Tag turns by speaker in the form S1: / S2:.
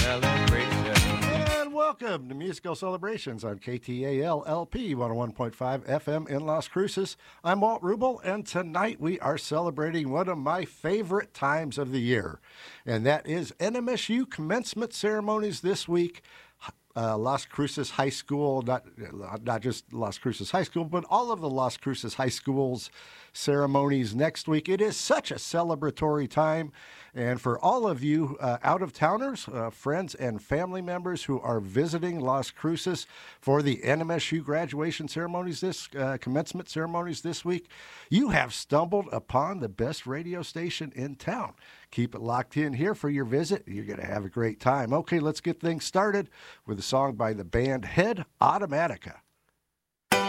S1: celebration.
S2: And welcome to Musical Celebrations on KTAL LP 101.5 FM in Las Cruces. I'm Walt Rubel, and tonight we are celebrating one of my favorite times of the year, and that is NMSU commencement ceremonies this week. Las Cruces High School, not just Las Cruces High School, but all of the Las Cruces High Schools ceremonies next week. It is such a celebratory time. And for all of you out-of-towners, friends and family members who are visiting Las Cruces for the NMSU graduation ceremonies, commencement ceremonies this week, you have stumbled upon the best radio station in town. Keep it locked in here for your visit. You're going to have a great time. Okay, let's get things started with a song by the band Head Automatica.